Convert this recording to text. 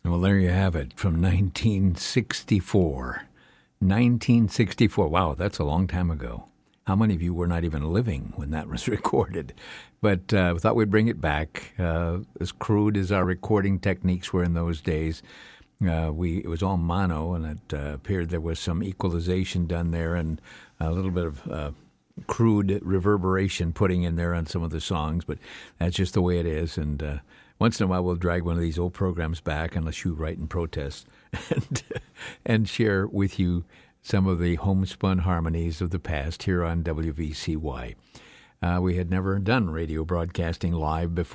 Well, there you have it from 1964. 1964. Wow, that's a long time ago. How many of you were not even living when that was recorded? But we thought we'd bring it back. As crude as our recording techniques were in those days, it was all mono, and it appeared there was some equalization done there and a little bit of crude reverberation putting in there on some of the songs. But that's just the way it is. And once in a while, we'll drag one of these old programs back, unless you write and protest, and share with you some of the homespun harmonies of the past here on WVCY. We had never done radio broadcasting live before.